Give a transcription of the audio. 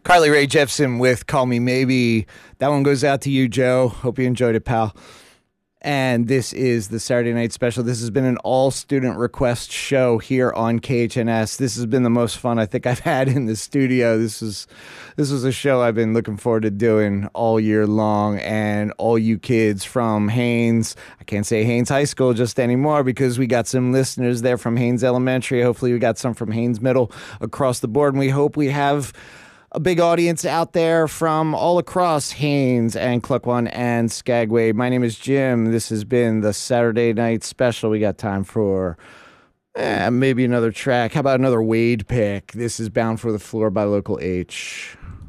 Carly Rae Jepsen with Call Me Maybe. That one goes out to you, Joe. Hope you enjoyed it, pal. And this is the Saturday Night Special. This has been an all-student request show here on KHNS. This has been the most fun I think I've had in the studio. This was a show I've been looking forward to doing all year long. And all you kids from Haynes, I can't say Haynes High School just anymore because we got some listeners there from Haynes Elementary. Hopefully we got some from Haynes Middle across the board. And we hope we have a big audience out there from all across Haynes and Cluckwan and Skagway. My name is Jim. This has been the Saturday Night Special. We got time for maybe another track. How about another Wade pick? This is Bound for the Floor by Local H.